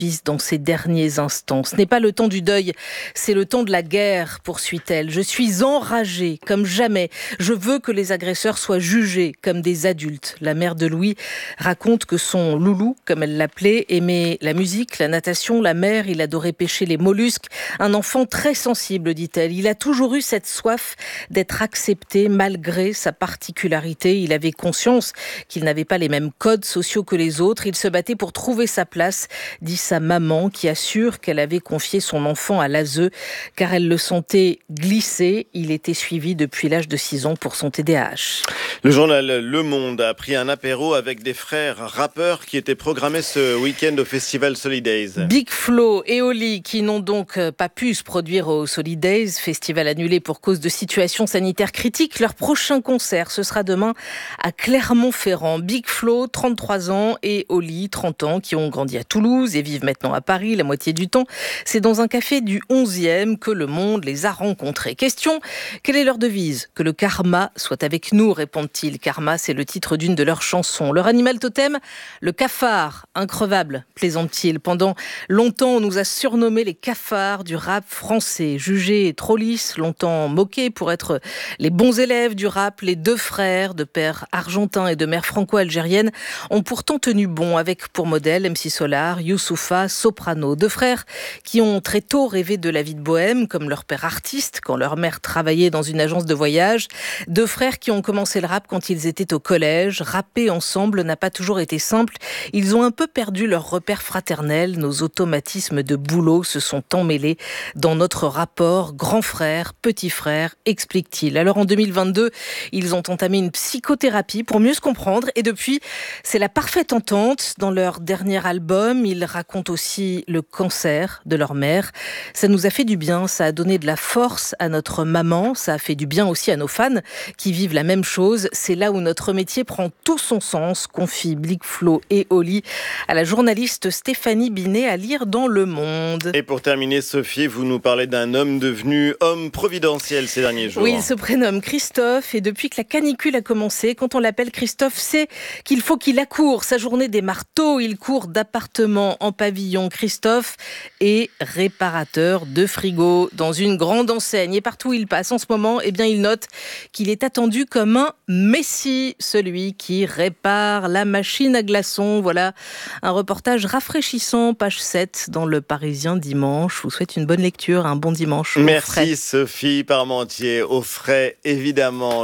dans ses derniers instants. Ce n'est pas le temps du deuil, c'est le temps de la guerre, poursuit-elle. Je suis enragée comme jamais. Je veux que les agresseurs soient jugés comme des adultes. La mère de Louis raconte que son loulou, comme elle l'appelait, aimait la musique, la natation, la mer. Il adorait pêcher les mollusques. Un enfant très sensible, dit-elle. Il a toujours eu cette soif d'être accepté malgré sa particularité. Il avait conscience qu'il n'avait pas les mêmes codes sociaux que les autres. Il se battait pour trouver sa place, dit sa maman, qui assure qu'elle avait confié son enfant à l'ASE car elle le sentait glisser. Il était suivi depuis l'âge de 6 ans pour son TDAH. Le journal Le Monde a pris un apéro avec des frères rappeurs qui étaient programmés ce week-end au festival Solidays. Big Flo et Oli, qui n'ont donc pas pu se produire au Solidays, festival annulé pour cause de situation sanitaire critique. Leur prochain concert, ce sera demain à Clermont-Ferrand. Big Flo, 33 ans, et Oli, 30 ans, qui ont grandi à Toulouse et vivent maintenant à Paris la moitié du temps. C'est dans un café du 11e que Le Monde les a rencontrés. Question, quelle est leur devise ? Que le karma soit avec nous, répondent-ils. Karma, c'est le titre d'une de leurs chansons. Leur animal totem, le cafard, increvable, plaisante-t-il. Pendant longtemps, on nous a surnommés les cafards du rap français. Jugés trop lisses, longtemps moqués pour être les bons élèves du rap, les deux frères de père argentin et de mère franco-algérienne ont pourtant tenu bon avec pour modèle MC Solar, Youssoupha, Soprano. Deux frères qui ont très tôt rêvé de la vie de bohème, comme leur père artiste quand leur mère travaillait dans une agence de voyage. Deux frères qui ont commencé le rap quand ils étaient au collège. Rapper ensemble n'a pas toujours été simple. Ils ont un peu perdu leur repère fraternel. Nos automatismes de boulot se sont emmêlés dans notre rapport grand frère, petit frère, explique-t-il. Alors en 2022, ils ont entamé une psychothérapie pour mieux se comprendre et depuis, c'est la parfaite entente. Dans leur dernier album, ils racontent aussi le cancer de leur mère. Ça nous a fait du bien, ça a donné de la force à notre maman, ça a fait du bien aussi à nos fans qui vivent la même chose. C'est là où notre métier prend tout son sens, confie Big Flo et Oli à la journaliste Stéphanie Binet à lire dans Le Monde. Et pour terminer, Sophie, vous nous parlez d'un homme devenu homme providentiel ces derniers jours. Oui, il se prénomme Christophe et depuis que la canicule a commencé, quand on l'appelle Christophe, c'est qu'il faut qu'il accourt. Sa journée démarre tôt, il court d'appartement en pavillon. Christophe est réparateur de frigo dans une grande enseigne. Et partout où il passe en ce moment, eh bien, il note qu'il est attendu comme un messie, celui qui répare la machine à glaçons. Voilà un reportage rafraîchissant, page 7 dans Le Parisien dimanche. Je vous souhaite une bonne lecture, un bon dimanche. Merci Sophie Parmentier, au frais évidemment.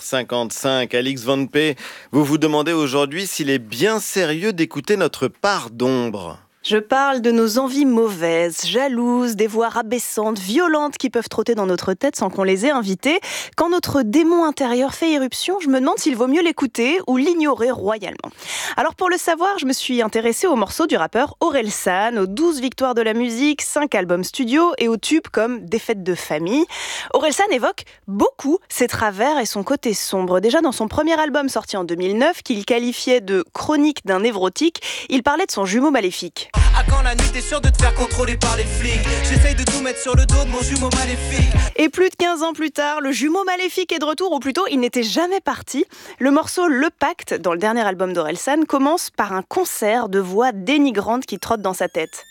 8h55, Alix Van P, vous vous demandez aujourd'hui s'il est bien sérieux d'écouter notre part d'ombre. Je parle de nos envies mauvaises, jalouses, des voix rabaissantes, violentes qui peuvent trotter dans notre tête sans qu'on les ait invitées. Quand notre démon intérieur fait éruption, je me demande s'il vaut mieux l'écouter ou l'ignorer royalement. Alors pour le savoir, je me suis intéressée aux morceaux du rappeur Orelsan, aux 12 victoires de la musique, 5 albums studio et aux tubes comme Des fêtes de famille. Orelsan évoque beaucoup ses travers et son côté sombre. Déjà dans son premier album sorti en 2009, qu'il qualifiait de chronique d'un névrotique, il parlait de son jumeau maléfique. À quand la nuit, t'es sûr de te faire contrôler par les flics? J'essaye de tout mettre sur le dos de mon jumeau maléfique. Et plus de 15 ans plus tard, le jumeau maléfique est de retour, ou plutôt, il n'était jamais parti. Le morceau Le Pacte, dans le dernier album d'Orelsan, commence par un concert de voix dénigrantes qui trottent dans sa tête.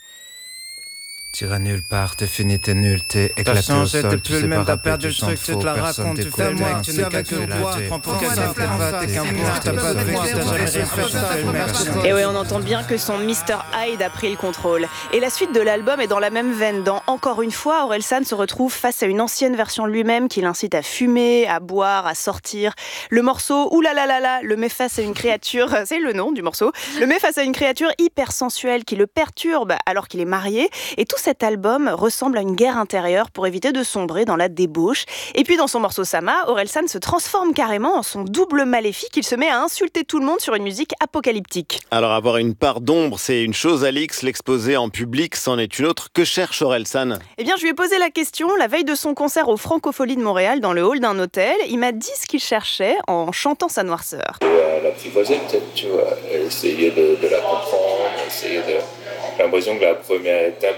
T'iras nulle part, t'es fini, t'es nul, t'es éclaté au sol, t'es tu plus sais le même, pas t'as perdu rapper, le tu truc, t'en tu te fous, la personne racontes, tu t'écoute, fais moi, toi, tu c'est n'es avec qu'un nous, là, toi, t'es prends pour pourquoi quelqu'un, t'es pas, t'es qu'un bourge, t'as pas de fric, t'as jamais fait ça, Et oui, on entend bien que son Mr. Hyde a pris le contrôle. Et la suite de l'album est dans la même veine. Dans Encore une fois, Orelsan se retrouve face à une ancienne version de lui-même qui l'incite à fumer, à boire, à sortir. Le morceau Ouh là là là là le met face à une créature, c'est le nom du morceau, le met face à une créature hyper sensuelle qui le perturbe alors qu'il est marié. Et tout cet album ressemble à une guerre intérieure pour éviter de sombrer dans la débauche. Et puis dans son morceau Sama, Orelsan se transforme carrément en son double maléfique. Il se met à insulter tout le monde sur une musique apocalyptique. Alors avoir une part d'ombre, c'est une chose, Alix, l'exposer en public, c'en est une autre. Que cherche Orelsan ? Eh bien, je lui ai posé la question la veille de son concert au Francofolie de Montréal, dans le hall d'un hôtel. Il m'a dit ce qu'il cherchait en chantant sa noirceur. L'apprivoiser peut-être, tu vois, essayer de la comprendre, essayer de... J'ai l'impression que la première étape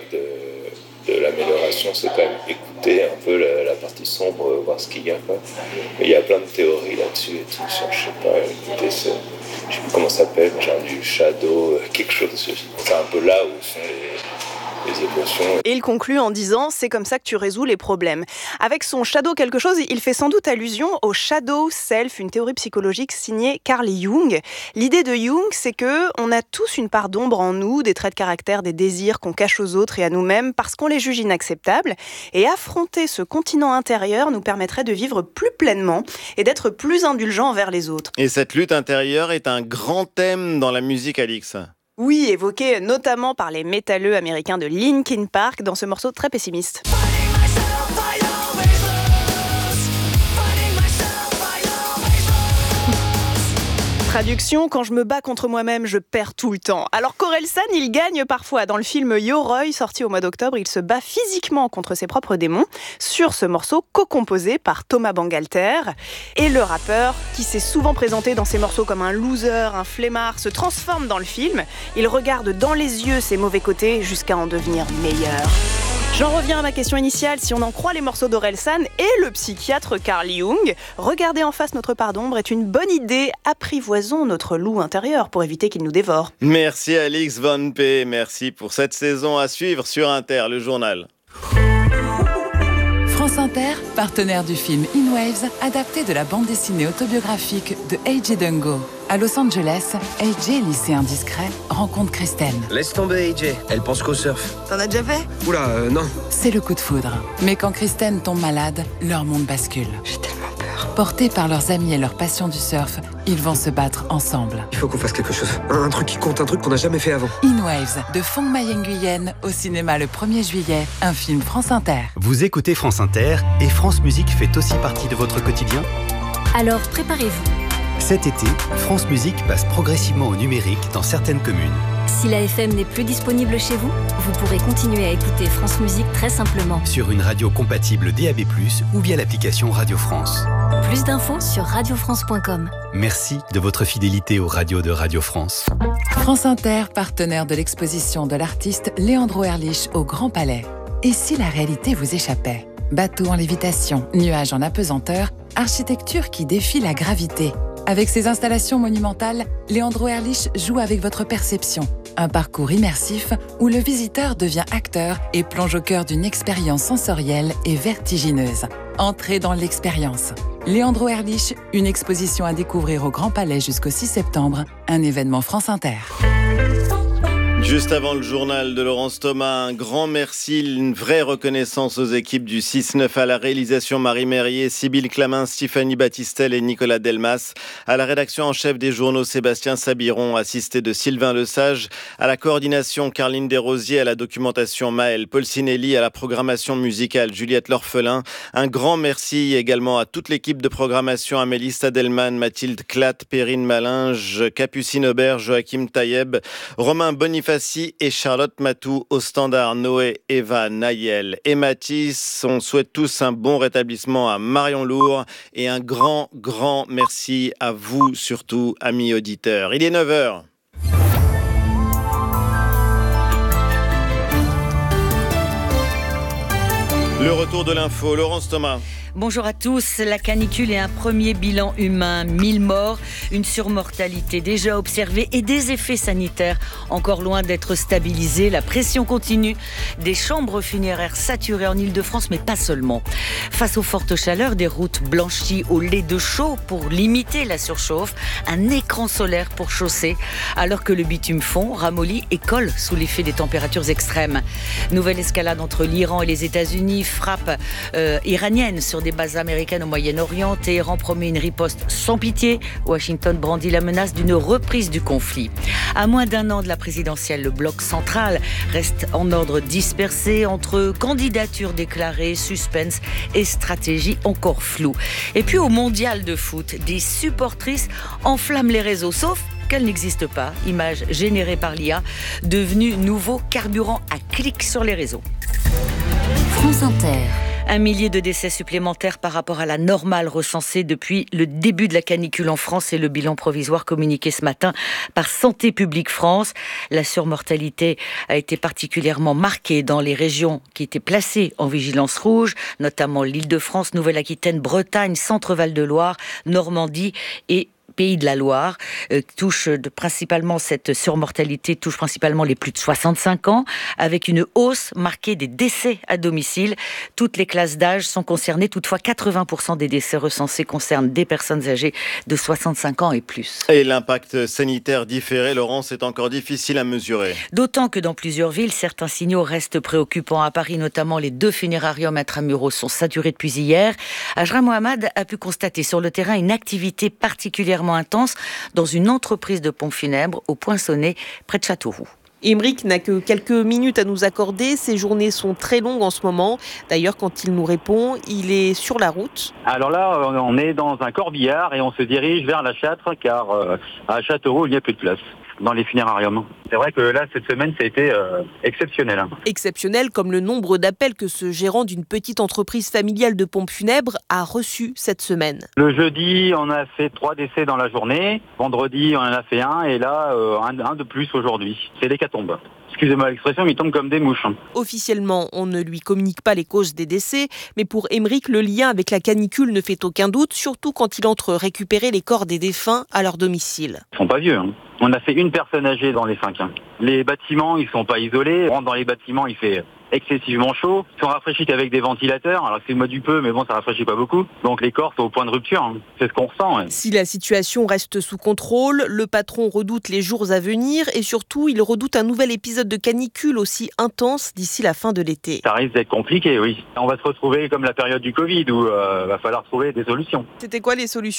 de l'amélioration, c'est quand même écouter un peu la partie sombre, voir ce qu'il y a, quoi. Mais il y a plein de théories là-dessus et tout, sur, je sais pas, écouter ce... Je sais plus comment ça s'appelle, genre du shadow, quelque chose. C'est un peu là où sont situation. Et il conclut en disant « C'est comme ça que tu résous les problèmes ». Avec son shadow quelque chose, il fait sans doute allusion au shadow self, une théorie psychologique signée Carl Jung. L'idée de Jung, c'est que on a tous une part d'ombre en nous, des traits de caractère, des désirs qu'on cache aux autres et à nous-mêmes parce qu'on les juge inacceptables. Et affronter ce continent intérieur nous permettrait de vivre plus pleinement et d'être plus indulgent envers les autres. Et cette lutte intérieure est un grand thème dans la musique, Alix. Oui, évoqué notamment par les métalleux américains de Linkin Park dans ce morceau très pessimiste. Traduction, quand je me bats contre moi-même, je perds tout le temps. Alors qu'Orelsan, il gagne parfois. Dans le film Yoroi, sorti au mois d'octobre, il se bat physiquement contre ses propres démons sur ce morceau co-composé par Thomas Bangalter. Et le rappeur, qui s'est souvent présenté dans ses morceaux comme un loser, un flemmard, se transforme dans le film. Il regarde dans les yeux ses mauvais côtés jusqu'à en devenir meilleur. J'en reviens à ma question initiale. Si on en croit les morceaux d'Orelsan et le psychiatre Carl Jung, regarder en face notre part d'ombre est une bonne idée. Apprivoisons notre loup intérieur pour éviter qu'il nous dévore. Merci Alix Von P. Merci pour cette saison à suivre sur Inter, le journal. France Inter, partenaire du film In Waves, adapté de la bande dessinée autobiographique de AJ Dungo. À Los Angeles, AJ, lycéen discret, rencontre Kristen. Laisse tomber AJ, elle pense qu'au surf. T'en as déjà fait ? Oula, non. C'est le coup de foudre. Mais quand Kristen tombe malade, leur monde bascule. J'ai tellement peur. Portés par leurs amis et leur passion du surf, ils vont se battre ensemble. Il faut qu'on fasse quelque chose. Un truc qui compte, un truc qu'on n'a jamais fait avant. In Waves, de Phong Ma Nguyen, au cinéma le 1er juillet, un film France Inter. Vous écoutez France Inter et France Musique fait aussi partie de votre quotidien ? Alors préparez-vous. Cet été, France Musique passe progressivement au numérique dans certaines communes. Si la FM n'est plus disponible chez vous, vous pourrez continuer à écouter France Musique très simplement. Sur une radio compatible DAB+, ou via l'application Radio France. Plus d'infos sur radiofrance.com. Merci de votre fidélité aux radios de Radio France. France Inter, partenaire de l'exposition de l'artiste Leandro Erlich au Grand Palais. Et si la réalité vous échappait ? Bateau en lévitation, nuages en apesanteur, architecture qui défie la gravité. Avec ses installations monumentales, Leandro Erlich joue avec votre perception. Un parcours immersif où le visiteur devient acteur et plonge au cœur d'une expérience sensorielle et vertigineuse. Entrez dans l'expérience. Leandro Erlich, une exposition à découvrir au Grand Palais jusqu'au 6 septembre, un événement France Inter. Juste avant le journal de Laurence Thomas, un grand merci, une vraie reconnaissance aux équipes du 6-9 à la réalisation Marie Merrier, Sybille Clamin, Stéphanie Battistel et Nicolas Delmas, à la rédaction en chef des journaux Sébastien Sabiron, assisté de Sylvain Lesage, à la coordination Caroline Desrosiers, à la documentation Maëlle Polsinelli, à la programmation musicale Juliette L'Orphelin. Un grand merci également à toute l'équipe de programmation, Amélie Stadelman, Mathilde Klatt, Perrine Malinge, Capucine Aubert, Joachim Taïeb, Romain Boniface et Charlotte Matou au standard, Noé, Eva, Nayel et Mathis. On souhaite tous un bon rétablissement à Marion Lourd et un grand merci à vous surtout, amis auditeurs. Il est 9h. Le retour de l'info, Laurence Thomas. Bonjour à tous. La canicule est un premier bilan humain. 1000 morts, une surmortalité déjà observée et des effets sanitaires encore loin d'être stabilisés. La pression continue. Des chambres funéraires saturées en Ile-de-France, mais pas seulement. Face aux fortes chaleurs, des routes blanchies au lait de chaux pour limiter la surchauffe. Un écran solaire pour chausser. Alors que le bitume fond, ramollit et colle sous l'effet des températures extrêmes. Nouvelle escalade entre l'Iran et les États-Unis. Frappe iranienne sur des bases américaines au Moyen-Orient. Téhéran promet une riposte sans pitié. Washington brandit la menace d'une reprise du conflit. À moins d'un an de la présidentielle, le bloc central reste en ordre dispersé entre candidatures déclarées, suspense et stratégie encore floue. Et puis au mondial de foot, des supportrices enflamment les réseaux, sauf qu'elle n'existe pas. Image générée par l'IA, devenue nouveau carburant à clics sur les réseaux. France Inter. 1 millier de décès supplémentaires par rapport à la normale recensée depuis le début de la canicule en France. C'est le bilan provisoire communiqué ce matin par Santé publique France. La surmortalité a été particulièrement marquée dans les régions qui étaient placées en vigilance rouge, notamment l'Île-de-France, Nouvelle-Aquitaine, Bretagne, Centre-Val de Loire, Normandie et Pays de la Loire. Cette surmortalité touche principalement les plus de 65 ans, avec une hausse marquée des décès à domicile. Toutes les classes d'âge sont concernées. Toutefois, 80% des décès recensés concernent des personnes âgées de 65 ans et plus. Et l'impact sanitaire différé, Laurence, est encore difficile à mesurer. D'autant que dans plusieurs villes, certains signaux restent préoccupants. À Paris, notamment, les 2 funérariums intramuros sont saturés depuis hier. Ajra Mohamed a pu constater sur le terrain une activité particulièrement intense dans une entreprise de pompes funèbres au Poinçonnet, près de Châteauroux. Émeric n'a que quelques minutes à nous accorder. Ses journées sont très longues en ce moment. D'ailleurs, quand il nous répond, il est sur la route. Alors là, on est dans un corbillard et on se dirige vers la Châtre car à Châteauroux, il n'y a plus de place dans les funérariums. C'est vrai que là, cette semaine, ça a été exceptionnel. Exceptionnel comme le nombre d'appels que ce gérant d'une petite entreprise familiale de pompes funèbres a reçu cette semaine. Le jeudi, on a fait 3 décès dans la journée. Vendredi, on en a fait 1 et là, un de plus aujourd'hui. C'est l'hécatombe. Excusez-moi l'expression, mais il tombe comme des mouches. Officiellement, on ne lui communique pas les causes des décès, mais pour Émeric, le lien avec la canicule ne fait aucun doute, surtout quand il entre récupérer les corps des défunts à leur domicile. Ils sont pas vieux. On a fait une personne âgée dans les 5. Les bâtiments, ils sont pas isolés. On rentre dans les bâtiments, il fait excessivement chaud. Ils sont rafraîchis qu'avec des ventilateurs. Alors c'est le mois du peu, mais bon, ça rafraîchit pas beaucoup. Donc les corps sont au point de rupture. C'est ce qu'on ressent. Ouais. Si la situation reste sous contrôle, le patron redoute les jours à venir et surtout, il redoute un nouvel épisode de canicule aussi intense d'ici la fin de l'été. Ça risque d'être compliqué, oui. On va se retrouver comme la période du Covid où va falloir trouver des solutions. C'était quoi les solutions ?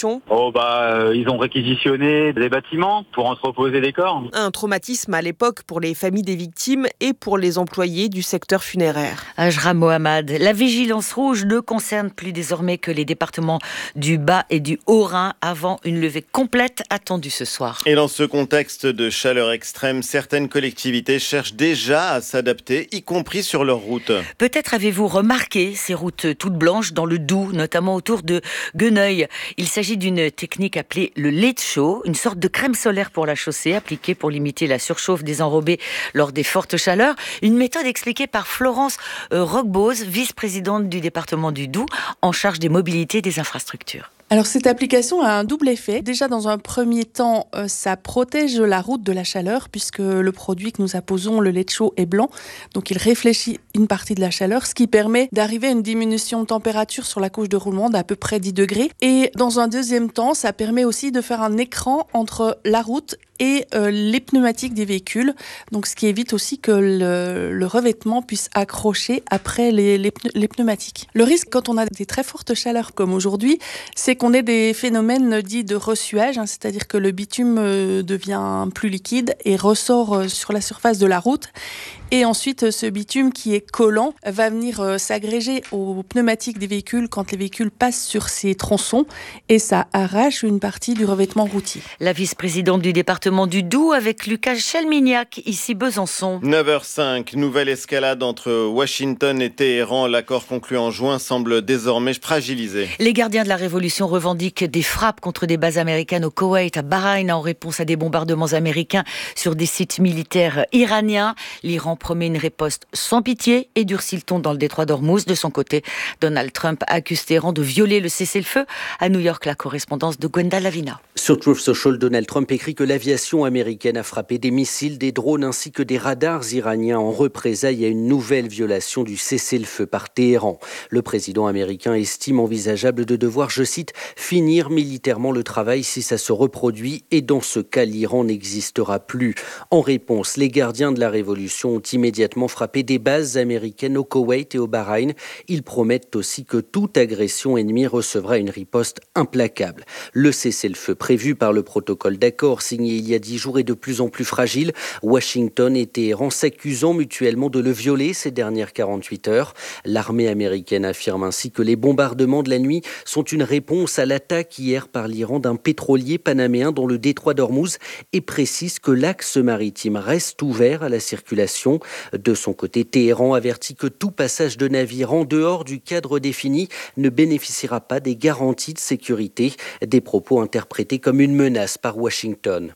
Ils ont réquisitionné des bâtiments pour entreposer des corps. Un traumatisme à l'époque pour les familles des victimes et pour les employés du secteur funéraire. Ajra Mohamed, la vigilance rouge ne concerne plus désormais que les départements du Bas et du Haut-Rhin avant une levée complète attendue ce soir. Et dans ce contexte de chaleur extrême, certaines collectivités cherchent déjà à s'adapter, y compris sur leurs routes. Peut-être avez-vous remarqué ces routes toutes blanches dans le Doubs, notamment autour de Gueneuil. Il s'agit d'une technique appelée le LED show, une sorte de crème solaire pour la chaussée appliquée pour limiter la surchauffe des enrobés lors des fortes chaleurs. Une méthode expliquée par Florence Roquebose, vice-présidente du département du Doubs, en charge des mobilités et des infrastructures. Alors cette application a un double effet. Déjà dans un premier temps, ça protège la route de la chaleur puisque le produit que nous apposons, le LED show, est blanc. Donc il réfléchit une partie de la chaleur, ce qui permet d'arriver à une diminution de température sur la couche de roulement d'à peu près 10 degrés. Et dans un deuxième temps, ça permet aussi de faire un écran entre la route et les pneumatiques des véhicules, donc ce qui évite aussi que le revêtement puisse accrocher après les pneumatiques. Le risque quand on a des très fortes chaleurs comme aujourd'hui, c'est qu'on ait des phénomènes dits de ressuage, c'est-à-dire que le bitume devient plus liquide et ressort sur la surface de la route. Et ensuite, ce bitume qui est collant va venir s'agréger aux pneumatiques des véhicules quand les véhicules passent sur ces tronçons et ça arrache une partie du revêtement routier. La vice-présidente du département du Doubs avec Lucas Chelmignac, ici Besançon. 9h05, nouvelle escalade entre Washington et Téhéran. L'accord conclu en juin semble désormais fragilisé. Les gardiens de la révolution revendiquent des frappes contre des bases américaines au Koweït, à Bahreïn, en réponse à des bombardements américains sur des sites militaires iraniens. L'Iran promet une riposte sans pitié et durcit le ton dans le détroit d'Ormuz. De son côté, Donald Trump accuse Téhéran de violer le cessez-le-feu. À New York, la correspondance de Gwenda Lavina. Sur Truth Social, Donald Trump écrit que l'aviation américaine a frappé des missiles, des drones ainsi que des radars iraniens en représailles à une nouvelle violation du cessez-le-feu par Téhéran. Le président américain estime envisageable de devoir, je cite, finir militairement le travail si ça se reproduit et dans ce cas, l'Iran n'existera plus. En réponse, les gardiens de la révolution ont immédiatement frappé des bases américaines au Koweït et au Bahreïn. Ils promettent aussi que toute agression ennemie recevra une riposte implacable. Le cessez-le-feu prévu par le protocole d'accord signé il y a 10 jours est de plus en plus fragile. Washington et Téhéran s'accusant mutuellement de le violer ces dernières 48 heures. L'armée américaine affirme ainsi que les bombardements de la nuit sont une réponse à l'attaque hier par l'Iran d'un pétrolier panaméen dans le détroit d'Ormuz et précise que l'axe maritime reste ouvert à la circulation. De son côté, Téhéran avertit que tout passage de navire en dehors du cadre défini ne bénéficiera pas des garanties de sécurité, des propos interprétés comme une menace par Washington.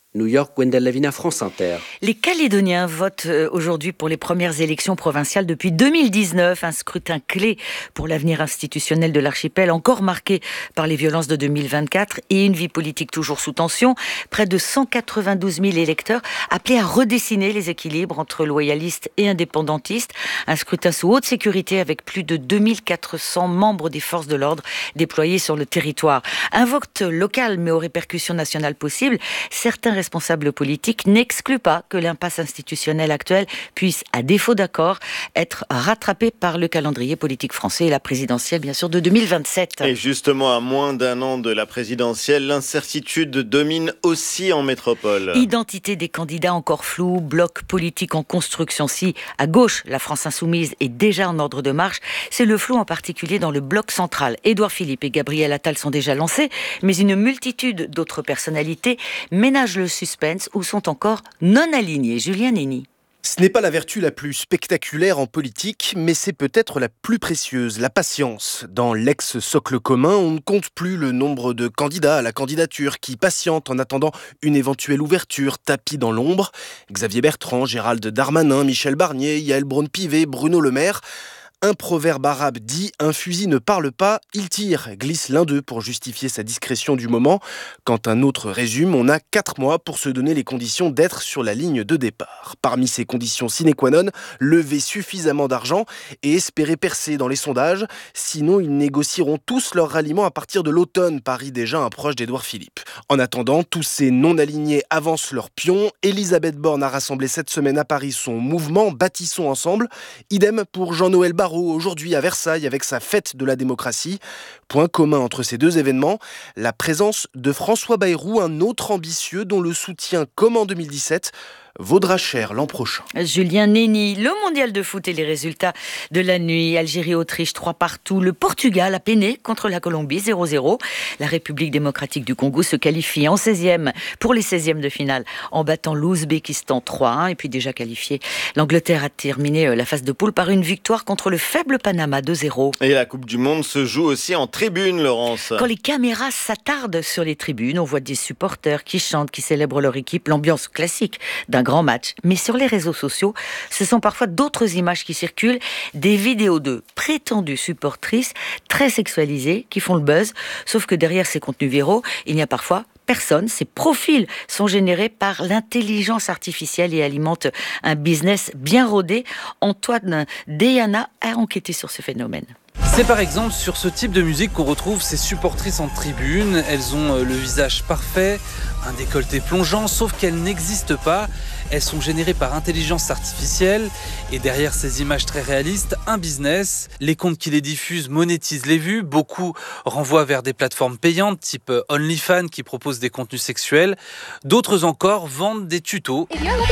New York, Gwendal Lavina, France Inter. Les Calédoniens votent aujourd'hui pour les premières élections provinciales depuis 2019. Un scrutin clé pour l'avenir institutionnel de l'archipel, encore marqué par les violences de 2024 et une vie politique toujours sous tension. Près de 192 000 électeurs appelés à redessiner les équilibres entre loyalistes et indépendantistes. Un scrutin sous haute sécurité avec plus de 2400 membres des forces de l'ordre déployés sur le territoire. Un vote local mais aux répercussions nationales possibles. Certains responsables politiques n'excluent pas que l'impasse institutionnelle actuelle puisse, à défaut d'accord, être rattrapée par le calendrier politique français et la présidentielle, bien sûr, de 2027. Et justement, à moins d'un an de la présidentielle, l'incertitude domine aussi en métropole. Identité des candidats encore floue, bloc politique en construction. Si, à gauche, la France insoumise est déjà en ordre de marche, c'est le flou en particulier dans le bloc central. Édouard Philippe et Gabriel Attal sont déjà lancés, mais une multitude d'autres personnalités ménagent le suspense ou sont encore non alignés. Julien Nény. Ce n'est pas la vertu la plus spectaculaire en politique, mais c'est peut-être la plus précieuse, la patience. Dans l'ex-socle commun, on ne compte plus le nombre de candidats à la candidature qui patientent en attendant une éventuelle ouverture, tapis dans l'ombre. Xavier Bertrand, Gérald Darmanin, Michel Barnier, Yael Braun-Pivet, Bruno Le Maire. Un proverbe arabe dit « un fusil ne parle pas, il tire », glisse l'un d'eux pour justifier sa discrétion du moment. Quand un autre résume, on a 4 mois pour se donner les conditions d'être sur la ligne de départ. Parmi ces conditions sine qua non, lever suffisamment d'argent et espérer percer dans les sondages. Sinon, ils négocieront tous leur ralliement à partir de l'automne, parie déjà un proche d'Édouard Philippe. En attendant, tous ces non-alignés avancent leurs pions. Elisabeth Borne a rassemblé cette semaine à Paris son mouvement « Bâtissons ensemble ». Idem pour Jean-Noël Barrot, aujourd'hui à Versailles avec sa fête de la démocratie. Point commun entre ces deux événements, la présence de François Bayrou, un autre ambitieux dont le soutien, comme en 2017, vaudra cher l'an prochain. Julien Nény, le mondial de foot et les résultats de la nuit. Algérie-Autriche 3-0. Le Portugal a peiné contre la Colombie 0-0. La République démocratique du Congo se qualifie en 16e pour les 16e de finale en battant l'Ouzbékistan 3-1. Et puis déjà qualifié, l'Angleterre a terminé la phase de poule par une victoire contre le faible Panama 2-0. Et la Coupe du Monde se joue aussi en tribune, Laurence. Quand les caméras s'attardent sur les tribunes, on voit des supporters qui chantent, qui célèbrent leur équipe, l'ambiance classique d'un grand match. Mais sur les réseaux sociaux, ce sont parfois d'autres images qui circulent, des vidéos de prétendues supportrices très sexualisées qui font le buzz, sauf que derrière ces contenus viraux, il n'y a parfois personne. Ces profils sont générés par l'intelligence artificielle et alimentent un business bien rodé. Antoine Deyana a enquêté sur ce phénomène. C'est par exemple sur ce type de musique qu'on retrouve ces supportrices en tribune. Elles ont le visage parfait, un décolleté plongeant, sauf qu'elles n'existent pas. Elles sont générées par intelligence artificielle et derrière ces images très réalistes, un business. Les comptes qui les diffusent monétisent les vues. Beaucoup renvoient vers des plateformes payantes type OnlyFans qui proposent des contenus sexuels. D'autres encore vendent des tutos.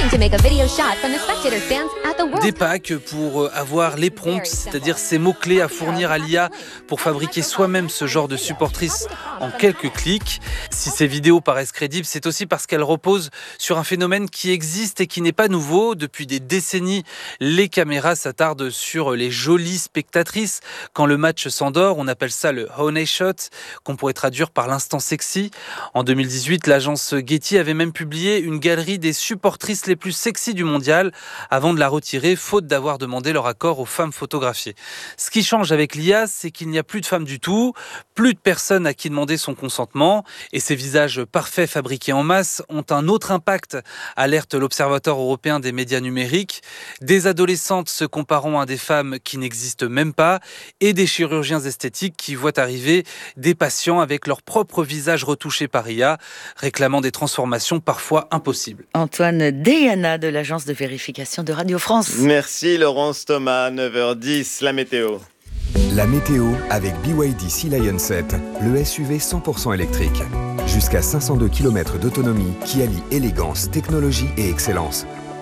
Des packs pour avoir les prompts, c'est-à-dire ces mots-clés à fournir à l'IA pour fabriquer soi-même ce genre de supportrice en quelques clics. Si ces vidéos paraissent crédibles, c'est aussi parce qu'elles reposent sur un phénomène qui existe et qui n'est pas nouveau. Depuis des décennies, les caméras s'attardent sur les jolies spectatrices. Quand le match s'endort, on appelle ça le honey shot, qu'on pourrait traduire par l'instant sexy. En 2018, l'agence Getty avait même publié une galerie des supportrices les plus sexy du mondial avant de la retirer, faute d'avoir demandé leur accord aux femmes photographiées. Ce qui change avec l'IA, c'est qu'il n'y a plus de femmes du tout, plus de personnes à qui demander son consentement, et ces visages parfaits fabriqués en masse ont un autre impact, alerte l'Observatoire européen des médias numériques. Des adolescentes se comparant à des femmes qui n'existent même pas, et des chirurgiens esthétiques qui voient arriver des patients avec leur propre visage retouché par IA, réclamant des transformations parfois impossibles. Antoine Deyana de l'agence de vérification de Radio France. Merci Laurence Thomas, 9h10, la météo. La météo avec BYD Sea Lion 7, le SUV 100% électrique. Jusqu'à 502 km d'autonomie qui allie élégance, technologie et excellence.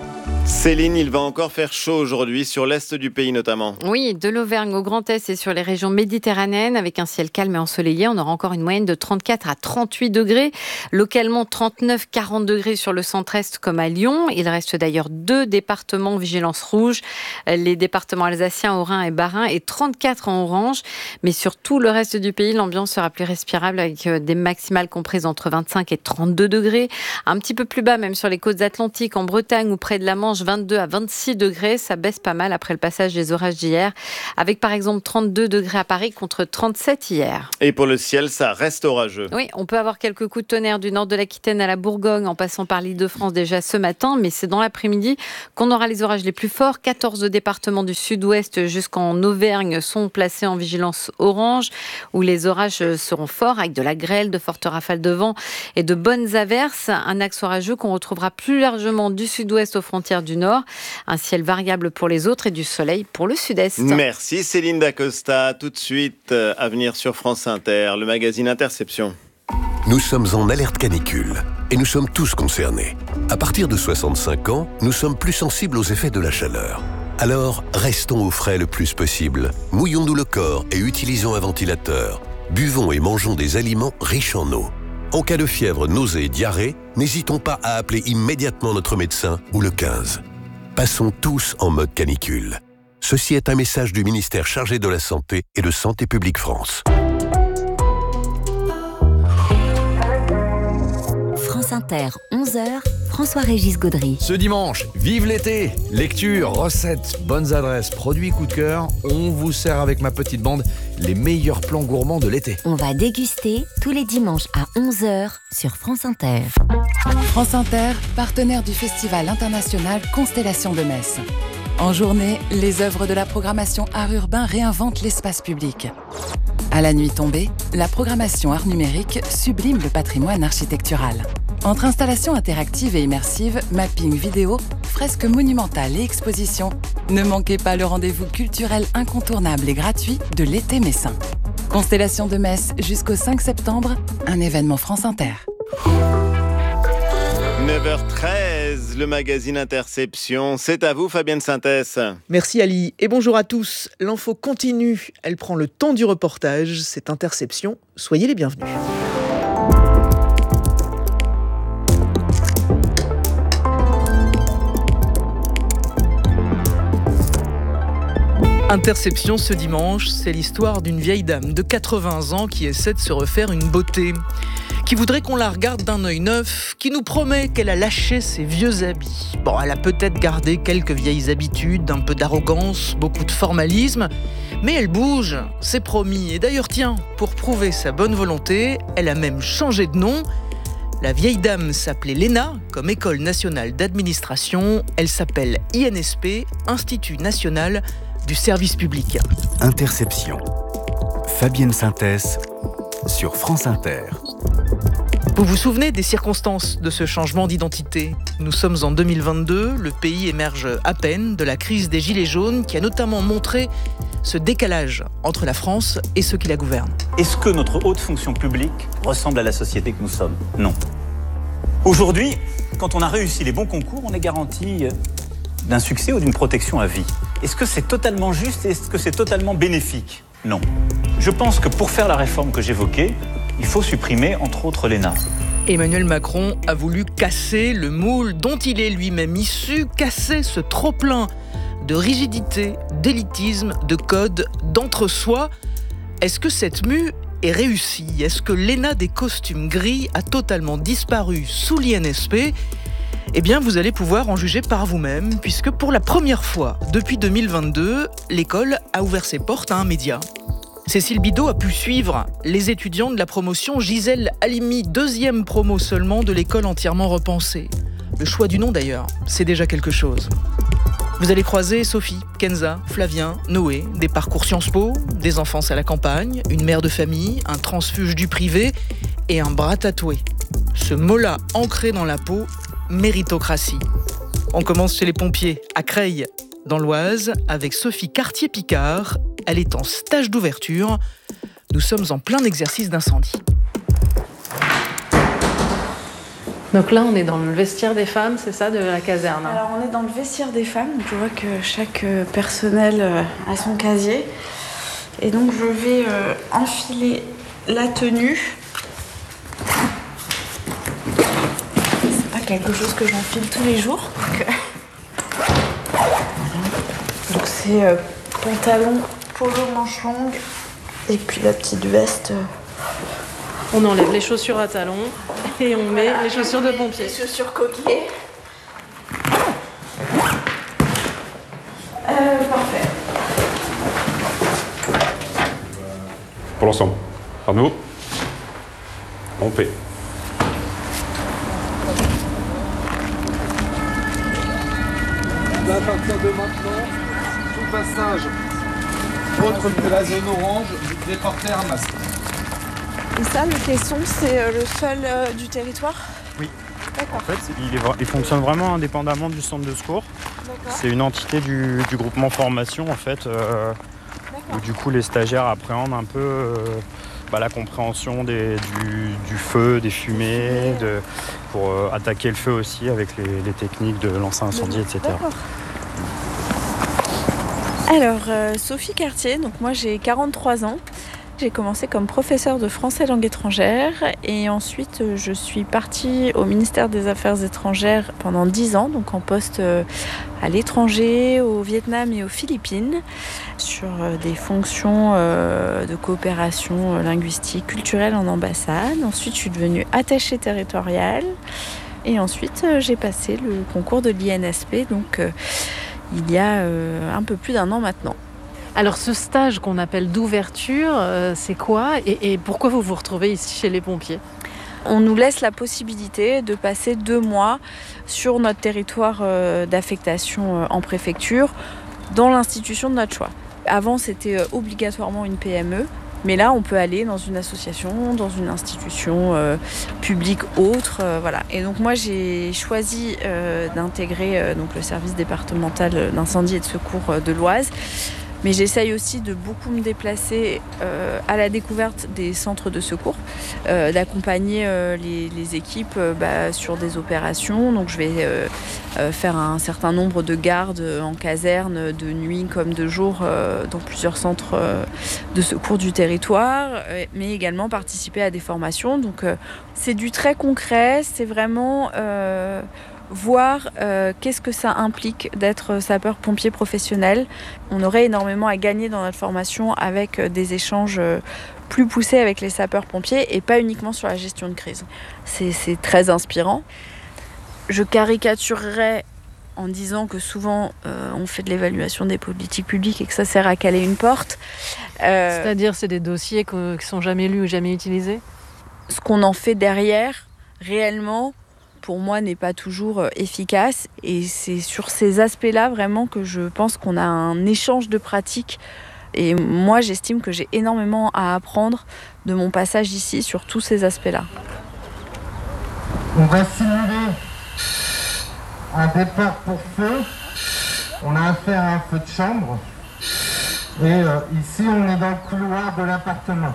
Céline, il va encore faire chaud aujourd'hui, sur l'est du pays notamment. Oui, de l'Auvergne au Grand Est et sur les régions méditerranéennes, avec un ciel calme et ensoleillé, on aura encore une moyenne de 34 à 38 degrés. Localement, 39-40 degrés sur le centre-est comme à Lyon. Il reste d'ailleurs 2 départements en vigilance rouge, les départements alsaciens, Haut-Rhin et Bas-Rhin, et 34 en orange. Mais sur tout le reste du pays, l'ambiance sera plus respirable avec des maximales comprises entre 25 et 32 degrés. Un petit peu plus bas, même sur les côtes atlantiques, en Bretagne ou près de la Manche, 22 à 26 degrés, ça baisse pas mal après le passage des orages d'hier, avec par exemple 32 degrés à Paris contre 37 hier. Et pour le ciel, ça reste orageux. Oui, on peut avoir quelques coups de tonnerre du nord de l'Aquitaine à la Bourgogne, en passant par l'Île-de-France déjà ce matin, mais c'est dans l'après-midi qu'on aura les orages les plus forts. 14 départements du sud-ouest jusqu'en Auvergne sont placés en vigilance orange, où les orages seront forts, avec de la grêle, de fortes rafales de vent et de bonnes averses. Un axe orageux qu'on retrouvera plus largement du sud-ouest aux frontières du nord. Un ciel variable pour les autres et du soleil pour le sud-est. Merci Céline Dacosta. Tout de suite, à venir sur France Inter, le magazine Interception. Nous sommes en alerte canicule et nous sommes tous concernés. À partir de 65 ans, nous sommes plus sensibles aux effets de la chaleur. Alors, restons au frais le plus possible. Mouillons-nous le corps et utilisons un ventilateur. Buvons et mangeons des aliments riches en eau. En cas de fièvre, nausées et diarrhée, n'hésitons pas à appeler immédiatement notre médecin ou le 15. Passons tous en mode canicule. Ceci est un message du ministère chargé de la Santé et de Santé publique France. France Inter, 11h, François-Régis Gaudry. Ce dimanche, vive l'été! Lecture, recettes, bonnes adresses, produits coup de cœur. On vous sert avec ma petite bande les meilleurs plans gourmands de l'été. On va déguster tous les dimanches à 11h sur France Inter. France Inter, partenaire du Festival international Constellation de Metz. En journée, les œuvres de la programmation art urbain réinventent l'espace public. À la nuit tombée, la programmation art numérique sublime le patrimoine architectural. Entre installations interactives et immersives, mapping vidéo, fresques monumentales et expositions, ne manquez pas le rendez-vous culturel incontournable et gratuit de l'été messin. Constellation de Metz jusqu'au 5 septembre, un événement France Inter. 9h13, le magazine Interception. C'est à vous, Fabienne Synthès. Merci Ali et bonjour à tous. L'info continue, elle prend le temps du reportage. C'est Interception, soyez les bienvenus. Interception ce dimanche, c'est l'histoire d'une vieille dame de 80 ans qui essaie de se refaire une beauté, qui voudrait qu'on la regarde d'un œil neuf, qui nous promet qu'elle a lâché ses vieux habits. Bon, elle a peut-être gardé quelques vieilles habitudes, un peu d'arrogance, beaucoup de formalisme, mais elle bouge, c'est promis. Et d'ailleurs, tiens, pour prouver sa bonne volonté, elle a même changé de nom. La vieille dame s'appelait l'ENA, comme École nationale d'administration. Elle s'appelle INSP, Institut national du service public. Interception. Fabienne Synthès sur France Inter. Vous vous souvenez des circonstances de ce changement d'identité ? Nous sommes en 2022, le pays émerge à peine de la crise des Gilets jaunes qui a notamment montré ce décalage entre la France et ceux qui la gouvernent. Est-ce que notre haute fonction publique ressemble à la société que nous sommes ? Non. Aujourd'hui, quand on a réussi les bons concours, on est garanti d'un succès ou d'une protection à vie. Est-ce que c'est totalement juste et est-ce que c'est totalement bénéfique ? Non. Je pense que pour faire la réforme que j'évoquais, il faut supprimer, entre autres, l'ENA. Emmanuel Macron a voulu casser le moule dont il est lui-même issu, casser ce trop-plein de rigidité, d'élitisme, de code, d'entre-soi. Est-ce que cette mue est réussie ? Est-ce que l'ENA des costumes gris a totalement disparu sous l'INSP ? Eh bien, vous allez pouvoir en juger par vous-même, puisque pour la première fois depuis 2022, l'école a ouvert ses portes à un média. Cécile Bidot a pu suivre les étudiants de la promotion Gisèle Halimi, 2e promo seulement de l'école entièrement repensée. Le choix du nom d'ailleurs, c'est déjà quelque chose. Vous allez croiser Sophie, Kenza, Flavien, Noé, des parcours Sciences Po, des enfances à la campagne, une mère de famille, un transfuge du privé et un bras tatoué. Ce mot-là ancré dans la peau, méritocratie. On commence chez les pompiers, à Creil, dans l'Oise, avec Sophie Cartier-Picard. Elle est en stage d'ouverture. Nous sommes en plein exercice d'incendie. Donc là, on est dans le vestiaire des femmes, c'est ça, de la caserne? Alors, on est dans le vestiaire des femmes. Donc, je vois que chaque personnel a son casier. Et donc, je vais enfiler la tenue. C'est pas quelque chose que j'enfile tous les jours. Donc c'est pantalon, polo, manche longue et puis la petite veste. On enlève les chaussures à talons et on met les chaussures de pompier. Les chaussures coquillées. Parfait. Pour l'ensemble. Arnaud, on paie. À partir de maintenant, tout passage autre que la zone orange, vous déportez un masque. Et ça, le caisson, c'est le seul du territoire? Oui. D'accord. En fait, il fonctionne vraiment indépendamment du centre de secours. D'accord. C'est une entité du groupement formation, en fait, où du coup les stagiaires appréhendent un peu la compréhension du feu, des fumées, pour attaquer le feu aussi avec les techniques de lancer-incendie, etc. D'accord. Alors, Sophie Cartier, donc moi j'ai 43 ans. J'ai commencé comme professeure de français langue étrangère et ensuite je suis partie au ministère des Affaires étrangères pendant 10 ans, donc en poste à l'étranger, au Vietnam et aux Philippines, sur des fonctions de coopération linguistique, culturelle en ambassade. Ensuite, je suis devenue attachée territoriale et ensuite j'ai passé le concours de l'INSP, donc il y a un peu plus d'1 an maintenant. Alors ce stage qu'on appelle d'ouverture, c'est quoi et pourquoi vous vous retrouvez ici chez les pompiers? On nous laisse la possibilité de passer 2 mois sur notre territoire d'affectation en préfecture dans l'institution de notre choix. Avant, c'était obligatoirement une PME, mais là, on peut aller dans une association, dans une institution publique autre. Voilà. Et donc moi, j'ai choisi d'intégrer donc le service départemental d'incendie et de secours de l'Oise. Mais j'essaye aussi de beaucoup me déplacer à la découverte des centres de secours, d'accompagner les équipes sur des opérations. Donc je vais faire un certain nombre de gardes en caserne, de nuit comme de jour, dans plusieurs centres de secours du territoire, mais également participer à des formations. Donc c'est du très concret, c'est vraiment voir qu'est-ce que ça implique d'être sapeur-pompier professionnel. On aurait énormément à gagner dans notre formation avec des échanges plus poussés avec les sapeurs-pompiers et pas uniquement sur la gestion de crise. C'est très inspirant. Je caricaturerais en disant que souvent on fait de l'évaluation des politiques publiques et que ça sert à caler une porte. C'est-à-dire c'est des dossiers qui sont jamais lus ou jamais utilisés? Ce qu'on en fait derrière, réellement, pour moi, n'est pas toujours efficace. Et c'est sur ces aspects-là, vraiment, que je pense qu'on a un échange de pratiques. Et moi, j'estime que j'ai énormément à apprendre de mon passage ici sur tous ces aspects-là. On va simuler un départ pour feu. On a affaire à un feu de chambre. Et ici, on est dans le couloir de l'appartement.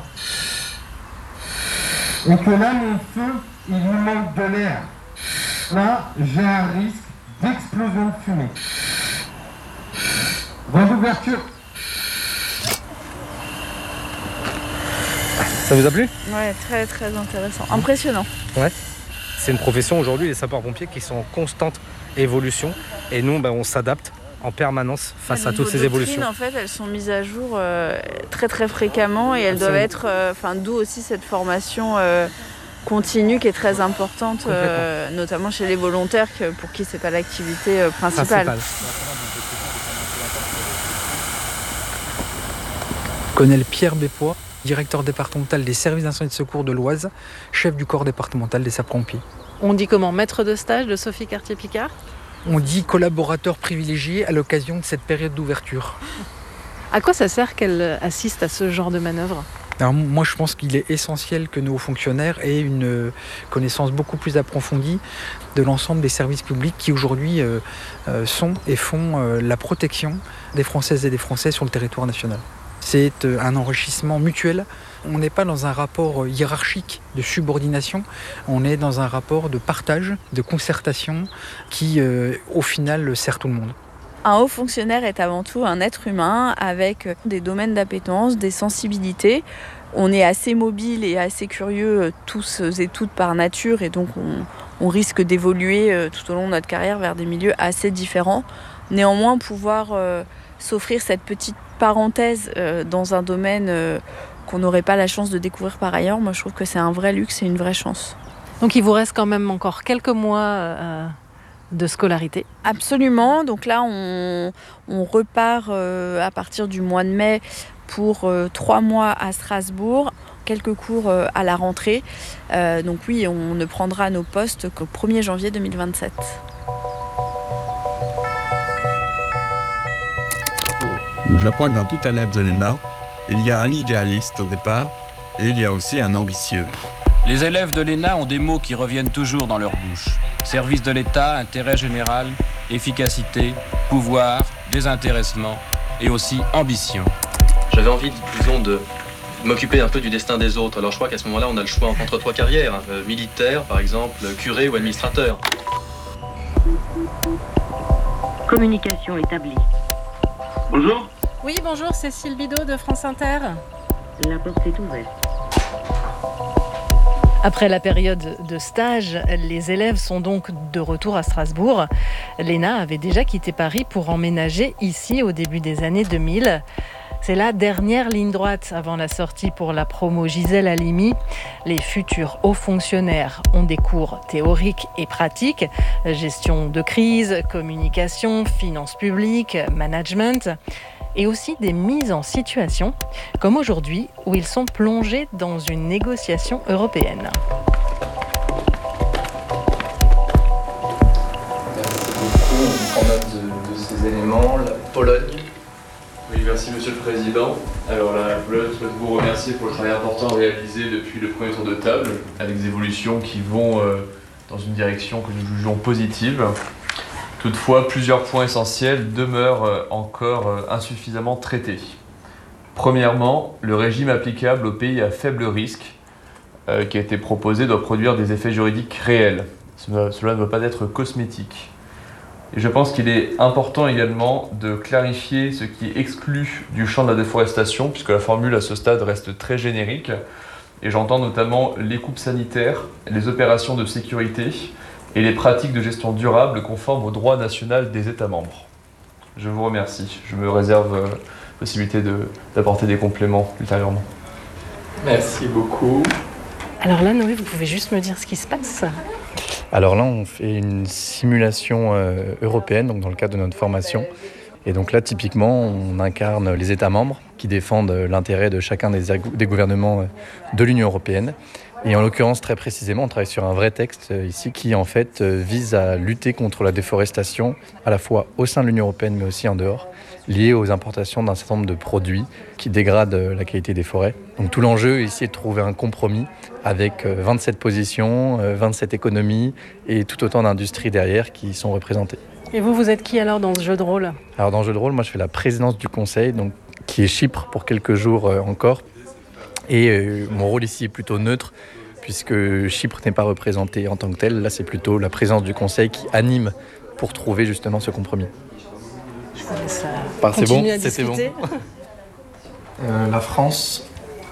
Et que là, mon feu, il lui manque de l'air. Là, j'ai un risque d'explosion de fumée. Voie d'ouverture. Ça vous a plu? Ouais, très très intéressant. Impressionnant. Ouais. C'est une profession aujourd'hui, les sapeurs-pompiers, qui sont en constante évolution. Et nous, on s'adapte en permanence face à toutes ces évolutions. En fait, elles sont mises à jour très très fréquemment et elles doivent être, d'où aussi cette formation continue qui est très importante, notamment chez les volontaires pour qui c'est pas l'activité principale. Colonel Pierre Bépois, directeur départemental des services d'incendie et de secours de l'Oise, chef du corps départemental des sapeurs-pompiers. On dit comment? Maître de stage de Sophie Cartier-Picard? On dit collaborateur privilégié à l'occasion de cette période d'ouverture. À quoi ça sert qu'elle assiste à ce genre de manœuvre? Alors moi, je pense qu'il est essentiel que nos fonctionnaires aient une connaissance beaucoup plus approfondie de l'ensemble des services publics qui aujourd'hui sont et font la protection des Françaises et des Français sur le territoire national. c'est un enrichissement mutuel. On n'est pas dans un rapport hiérarchique de subordination, on est dans un rapport de partage, de concertation qui, au final, sert tout le monde. Un haut fonctionnaire est avant tout un être humain avec des domaines d'appétence, des sensibilités. On est assez mobile et assez curieux tous et toutes par nature et donc on risque d'évoluer tout au long de notre carrière vers des milieux assez différents. Néanmoins, pouvoir s'offrir cette petite parenthèse dans un domaine qu'on n'aurait pas la chance de découvrir par ailleurs, moi je trouve que c'est un vrai luxe et une vraie chance. Donc il vous reste quand même encore quelques mois de scolarité. Absolument, donc là on repart à partir du mois de mai pour 3 mois à Strasbourg, quelques cours à la rentrée. Donc oui, on ne prendra nos postes qu'au 1er janvier 2027. Je crois que dans tout élève de l'ENA, il y a un idéaliste au départ et il y a aussi un ambitieux. Les élèves de l'ENA ont des mots qui reviennent toujours dans leur bouche. Service de l'État, intérêt général, efficacité, pouvoir, désintéressement et aussi ambition. J'avais envie, disons, de m'occuper un peu du destin des autres. Alors je crois qu'à ce moment-là, on a le choix entre 3 carrières. Militaire, par exemple, curé ou administrateur. Communication établie. Bonjour. Oui, bonjour, c'est Sylvie Do de France Inter. La porte est ouverte. Après la période de stage, les élèves sont donc de retour à Strasbourg. L'ENA avait déjà quitté Paris pour emménager ici au début des années 2000. C'est la dernière ligne droite avant la sortie pour la promo Gisèle Halimi. Les futurs hauts fonctionnaires ont des cours théoriques et pratiques, gestion de crise, communication, finances publiques, management, et aussi des mises en situation, comme aujourd'hui où ils sont plongés dans une négociation européenne. On prend note de ces éléments. La Pologne. Oui, merci Monsieur le Président. Alors la Pologne souhaite vous remercier pour le travail important réalisé depuis le premier tour de table, avec des évolutions qui vont dans une direction que nous jugeons positive. Toutefois, plusieurs points essentiels demeurent encore insuffisamment traités. Premièrement, le régime applicable aux pays à faible risque qui a été proposé doit produire des effets juridiques réels. Cela ne doit pas être cosmétique. Et je pense qu'il est important également de clarifier ce qui est exclu du champ de la déforestation, puisque la formule à ce stade reste très générique. Et j'entends notamment les coupes sanitaires, les opérations de sécurité et les pratiques de gestion durable conformes au droit national des États membres. Je vous remercie. Je me réserve la possibilité d'apporter des compléments ultérieurement. Merci beaucoup. Alors là, Noé, vous pouvez juste me dire ce qui se passe ? Alors là, on fait une simulation européenne, donc dans le cadre de notre formation. Et donc là, typiquement, on incarne les États membres qui défendent l'intérêt de chacun des gouvernements de l'Union européenne. Et en l'occurrence, très précisément, on travaille sur un vrai texte ici qui, en fait, vise à lutter contre la déforestation, à la fois au sein de l'Union européenne, mais aussi en dehors, liée aux importations d'un certain nombre de produits qui dégradent la qualité des forêts. Donc tout l'enjeu ici est de trouver un compromis avec 27 positions, 27 économies et tout autant d'industries derrière qui sont représentées. Et vous êtes qui alors dans ce jeu de rôle ? Alors dans le jeu de rôle, moi je fais la présidence du Conseil, donc, qui est Chypre pour quelques jours encore. Et mon rôle ici est plutôt neutre, puisque Chypre n'est pas représentée en tant que telle. Là, c'est plutôt la présidence du Conseil qui anime pour trouver justement ce compromis. Je vous laisse c'est bon, c'était bon. La France.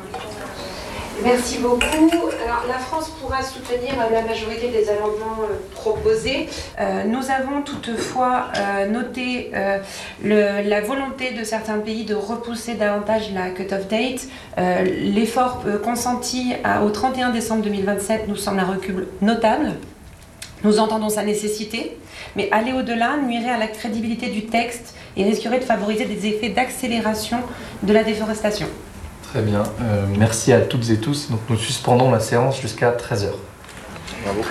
Merci beaucoup. Alors, la France pourra soutenir la majorité des amendements proposés. Nous avons toutefois noté la volonté de certains pays de repousser davantage la cut-off date. L'effort consenti au 31 décembre 2027 nous semble un recul notable. Nous entendons sa nécessité, mais aller au-delà nuirait à la crédibilité du texte et risquerait de favoriser des effets d'accélération de la déforestation. Très bien, merci à toutes et tous. Donc nous suspendons la séance jusqu'à 13h. Bravo.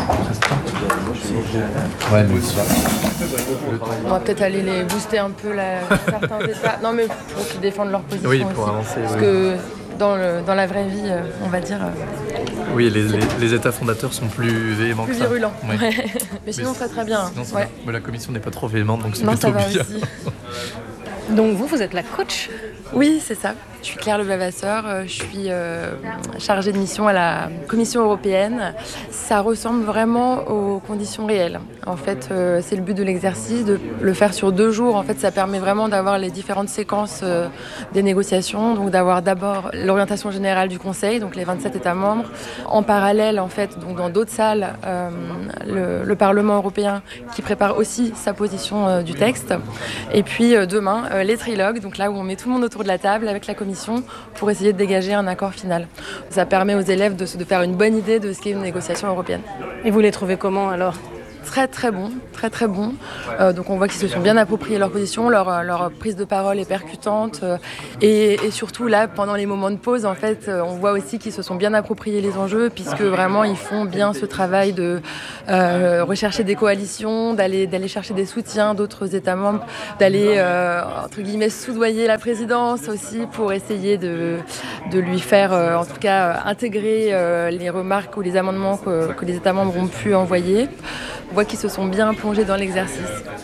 Ouais, mais ça. On va peut-être aller les booster un peu certains États. Non, mais pour qu'ils défendent leur position. Oui, pour aussi. avancer. Parce oui. que dans la vraie vie, on va dire. Oui, les États fondateurs sont plus véhéments plus que ça. virulents. Ouais. Mais sinon, très bien. Sinon, Ouais. mais la commission n'est pas trop véhémente, donc c'est non, plutôt ça va bien. aussi. Donc vous êtes la coach ? Oui, c'est ça. Je suis Claire Lebavasseur, je suis chargée de mission à la Commission européenne. Ça ressemble vraiment aux conditions réelles. En fait, c'est le but de l'exercice, de le faire sur 2 jours. En fait, ça permet vraiment d'avoir les différentes séquences des négociations. Donc d'avoir d'abord l'orientation générale du Conseil, donc les 27 États membres. En parallèle, en fait, donc dans d'autres salles, le Parlement européen qui prépare aussi sa position du texte. Et puis demain, les trilogues, donc là où on met tout le monde autour de la table avec la Commission pour essayer de dégager un accord final. Ça permet aux élèves de faire une bonne idée de ce qu'est une négociation européenne. Et vous les trouvez comment alors ? Très bon. Donc on voit qu'ils se sont bien appropriés leur position, leur prise de parole est percutante. Et surtout là, pendant les moments de pause, en fait, on voit aussi qu'ils se sont bien appropriés les enjeux, puisque vraiment ils font bien ce travail de rechercher des coalitions, d'aller chercher des soutiens d'autres États membres, d'aller entre guillemets soudoyer la présidence aussi pour essayer de lui faire en tout cas intégrer les remarques ou les amendements que les États membres ont pu envoyer. On voit qu'ils se sont bien plongés dans l'exercice.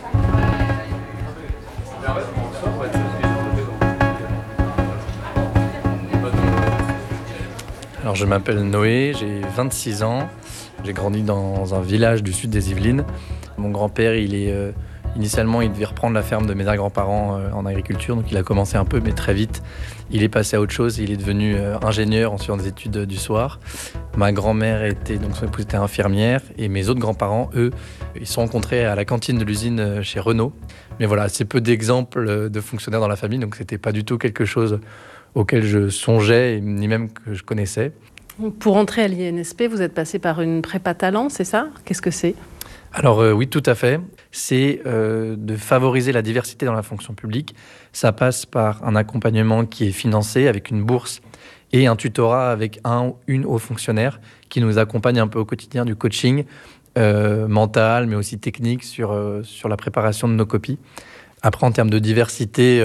Alors je m'appelle Noé, j'ai 26 ans. J'ai grandi dans un village du sud des Yvelines. Mon grand-père, initialement, il devait reprendre la ferme de mes arrière-grands-parents en agriculture, donc il a commencé un peu, mais très vite, il est passé à autre chose. Il est devenu ingénieur en suivant des études du soir. Ma grand-mère était infirmière et mes autres grands-parents, eux, ils se sont rencontrés à la cantine de l'usine chez Renault. Mais voilà, assez peu d'exemples de fonctionnaires dans la famille, donc c'était pas du tout quelque chose auquel je songeais, ni même que je connaissais. Pour entrer à l'INSP, vous êtes passé par une prépa talent, c'est ça ? Qu'est-ce que c'est ? Alors oui, tout à fait. C'est de favoriser la diversité dans la fonction publique. Ça passe par un accompagnement qui est financé avec une bourse et un tutorat avec un ou une haut fonctionnaire qui nous accompagne un peu au quotidien du coaching mental, mais aussi technique sur la préparation de nos copies. Après, en termes de diversité,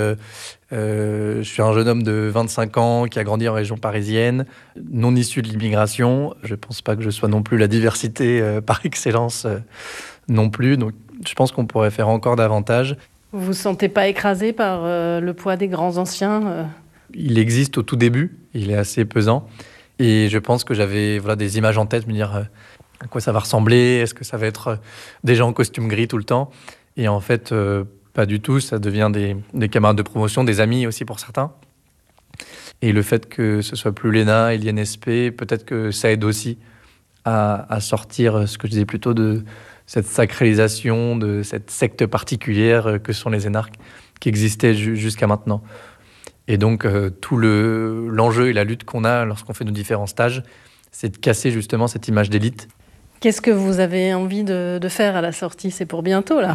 je suis un jeune homme de 25 ans qui a grandi en région parisienne, non issu de l'immigration. Je ne pense pas que je sois non plus la diversité par excellence non plus. Donc, je pense qu'on pourrait faire encore davantage. Vous ne vous sentez pas écrasé par le poids des grands anciens Il existe au tout début, il est assez pesant. Et je pense que j'avais des images en tête, me dire à quoi ça va ressembler, est-ce que ça va être des gens en costume gris tout le temps ? Et en fait, pas du tout, ça devient des camarades de promotion, des amis aussi pour certains. Et le fait que ce soit plus l'ENA et l'INSP, peut-être que ça aide aussi à sortir ce que je disais plutôt de cette sacralisation, de cette secte particulière que sont les énarques qui existaient jusqu'à maintenant. Et donc, tout l'enjeu et la lutte qu'on a lorsqu'on fait nos différents stages, c'est de casser justement cette image d'élite. Qu'est-ce que vous avez envie de faire à la sortie ? C'est pour bientôt, là ?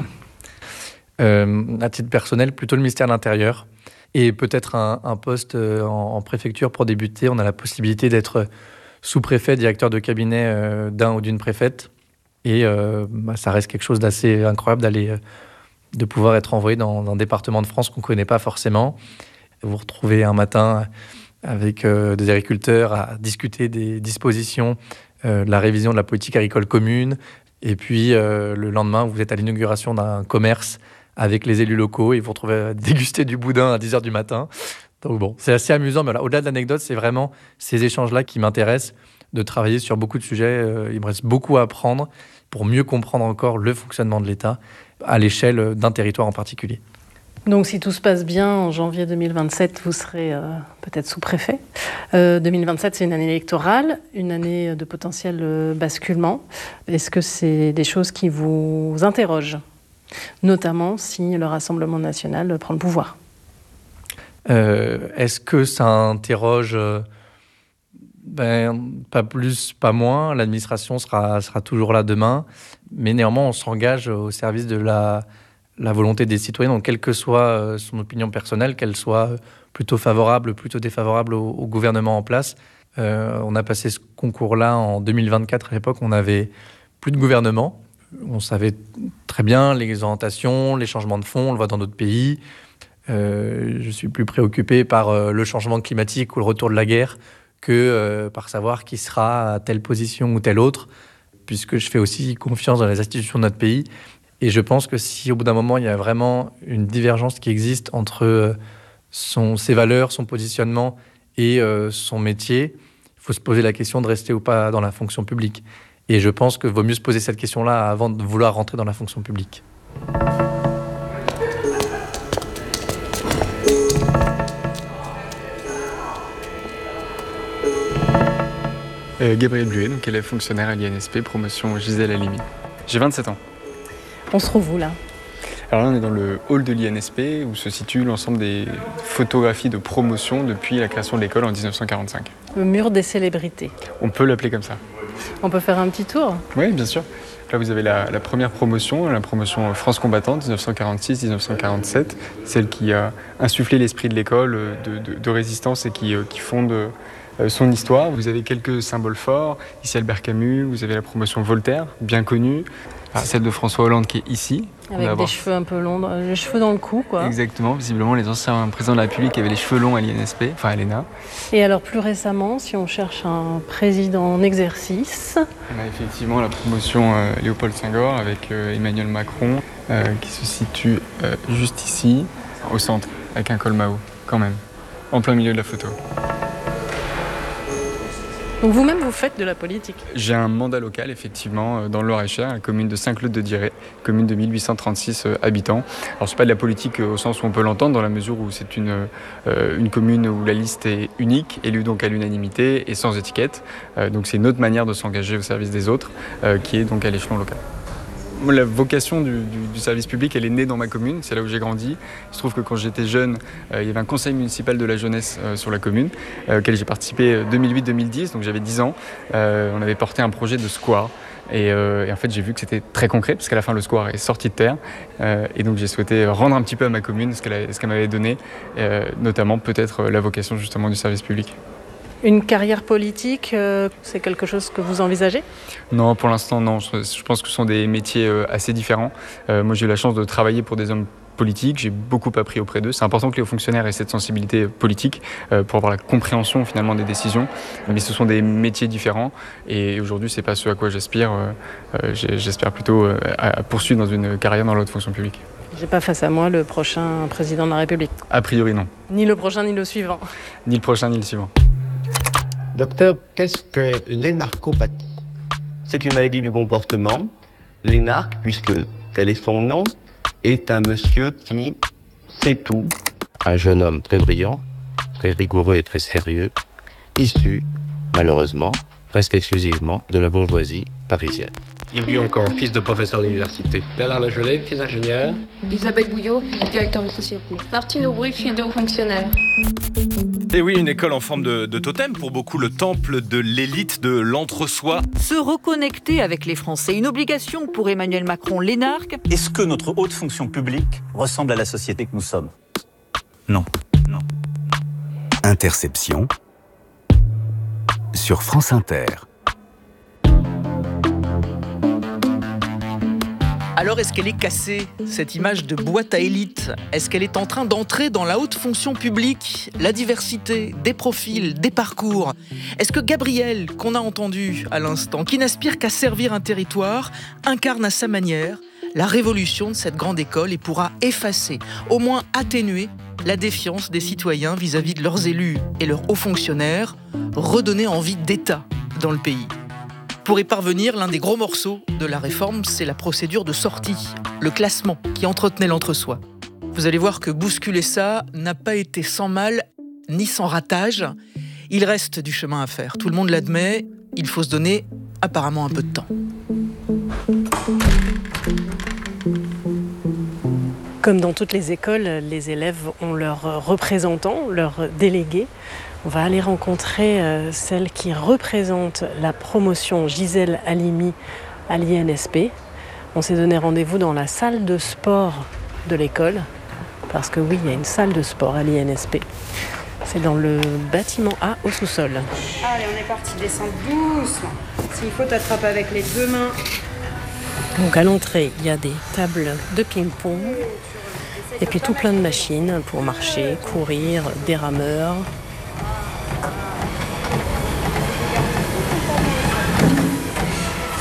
À titre personnel, plutôt le ministère de l'Intérieur et peut-être un poste en préfecture pour débuter. On a la possibilité d'être sous-préfet, directeur de cabinet d'un ou d'une préfète. Et ça reste quelque chose d'assez incroyable de pouvoir être envoyé dans un département de France qu'on ne connaît pas forcément. Vous retrouvez un matin avec des agriculteurs à discuter des dispositions de la révision de la politique agricole commune. Et puis le lendemain, vous êtes à l'inauguration d'un commerce avec les élus locaux et vous retrouvez à déguster du boudin à 10h du matin. Donc bon, c'est assez amusant, mais au-delà de l'anecdote, c'est vraiment ces échanges-là qui m'intéressent, de travailler sur beaucoup de sujets. Il me reste beaucoup à apprendre pour mieux comprendre encore le fonctionnement de l'État à l'échelle d'un territoire en particulier. Donc si tout se passe bien, en janvier 2027, vous serez peut-être sous-préfet. 2027, c'est une année électorale, une année de potentiel basculement. Est-ce que c'est des choses qui vous interrogent ? Notamment si le Rassemblement national prend le pouvoir. Est-ce que ça interroge pas plus, pas moins. L'administration sera toujours là demain. Mais néanmoins, on s'engage au service de la volonté des citoyens. Donc, quelle que soit son opinion personnelle, qu'elle soit plutôt favorable, plutôt défavorable au gouvernement en place. On a passé ce concours-là en 2024. À l'époque, on n'avait plus de gouvernement. On savait très bien les orientations, les changements de fond, on le voit dans d'autres pays. Je suis plus préoccupé par le changement climatique ou le retour de la guerre que par savoir qui sera à telle position ou telle autre, puisque je fais aussi confiance dans les institutions de notre pays Et je pense que si au bout d'un moment, il y a vraiment une divergence qui existe entre ses valeurs, son positionnement et son métier, il faut se poser la question de rester ou pas dans la fonction publique. Et je pense qu'il vaut mieux se poser cette question-là avant de vouloir rentrer dans la fonction publique. Gabriel Bluet, donc élève fonctionnaire à l'INSP, promotion Gisèle Halimi. J'ai 27 ans. On se trouve où là ? Alors là, on est dans le hall de l'INSP où se situe l'ensemble des photographies de promotion depuis la création de l'école en 1945. Le mur des célébrités. On peut l'appeler comme ça. On peut faire un petit tour ? Oui, bien sûr. Là, vous avez la première promotion, la promotion France combattante 1946-1947, celle qui a insufflé l'esprit de l'école de résistance et qui fonde son histoire. Vous avez quelques symboles forts. Ici, Albert Camus. Vous avez la promotion Voltaire, bien connue. C'est celle de François Hollande qui est ici. Avec des cheveux un peu longs, les cheveux dans le cou, quoi. Exactement. Visiblement, les anciens présidents de la République avaient les cheveux longs à l'INSP, enfin à l'ENA. Et alors, plus récemment, si on cherche un président en exercice... On a effectivement la promotion Léopold Senghor avec Emmanuel Macron, qui se situe juste ici, au centre, avec un col Mao, quand même, en plein milieu de la photo. Donc vous-même, vous faites de la politique ? J'ai un mandat local, effectivement, dans le Loir-et-Cher, la commune de Saint-Claude-de-Diray, commune de 1836 habitants. Alors, c'est pas de la politique au sens où on peut l'entendre, dans la mesure où c'est une commune où la liste est unique, élue donc à l'unanimité et sans étiquette. Donc, c'est une autre manière de s'engager au service des autres, qui est donc à l'échelon local. La vocation du service public, elle est née dans ma commune, c'est là où j'ai grandi. Il se trouve que quand j'étais jeune, il y avait un conseil municipal de la jeunesse sur la commune, auquel j'ai participé 2008-2010, donc j'avais 10 ans. On avait porté un projet de square. Et en fait, j'ai vu que c'était très concret, parce qu'à la fin, le square est sorti de terre. Et donc, j'ai souhaité rendre un petit peu à ma commune ce qu'elle m'avait donné, notamment peut-être la vocation justement du service public. Une carrière politique, c'est quelque chose que vous envisagez ? Non, pour l'instant, non. Je pense que ce sont des métiers assez différents. Moi, j'ai eu la chance de travailler pour des hommes politiques. J'ai beaucoup appris auprès d'eux. C'est important que les hauts fonctionnaires aient cette sensibilité politique pour avoir la compréhension finalement des décisions. Mais ce sont des métiers différents. Et aujourd'hui, c'est pas ce à quoi j'aspire. J'espère plutôt à poursuivre dans une carrière dans la haute fonction publique. J'ai pas face à moi le prochain président de la République. A priori, non. Ni le prochain, ni le suivant. Ni le prochain, ni le suivant. Docteur, qu'est-ce que l'énarcopathie ? C'est une maladie du comportement. L'énarque, puisque tel est son nom, est un monsieur qui sait tout. Un jeune homme très brillant, très rigoureux et très sérieux, issu, malheureusement, presque exclusivement de la bourgeoisie parisienne. Il y a encore fils de professeur d'université. Bernard Lagelet, fils d'ingénieur. Elisabeth Bouillot, directeur de société. Martine Aubry, fils de haut fonctionnaire. Et oui, une école en forme de totem, pour beaucoup le temple de l'élite de l'entre-soi. Se reconnecter avec les Français, une obligation pour Emmanuel Macron, l'énarque. Est-ce que notre haute fonction publique ressemble à la société que nous sommes ? Non. Interception sur France Inter. Alors, est-ce qu'elle est cassée, cette image de boîte à élite ? Est-ce qu'elle est en train d'entrer dans la haute fonction publique ? La diversité, des profils, des parcours. Est-ce que Gabriel, qu'on a entendu à l'instant, qui n'aspire qu'à servir un territoire, incarne à sa manière la révolution de cette grande école et pourra effacer, au moins atténuer, la défiance des citoyens vis-à-vis de leurs élus et leurs hauts fonctionnaires, redonner envie d'État dans le pays ? Pour y parvenir, l'un des gros morceaux de la réforme, c'est la procédure de sortie, le classement qui entretenait l'entre-soi. Vous allez voir que bousculer ça n'a pas été sans mal ni sans ratage. Il reste du chemin à faire, tout le monde l'admet, il faut se donner apparemment un peu de temps. Comme dans toutes les écoles, les élèves ont leurs représentants, leurs délégués. On va aller rencontrer celle qui représente la promotion Gisèle Halimi à l'INSP. On s'est donné rendez-vous dans la salle de sport de l'école, parce que oui, il y a une salle de sport à l'INSP. C'est dans le bâtiment A au sous-sol. Allez, on est parti, descendre doucement. S'il faut, t'attraper avec les deux mains. Donc à l'entrée, il y a des tables de ping-pong et puis tout plein de machines pour marcher, courir, des rameurs.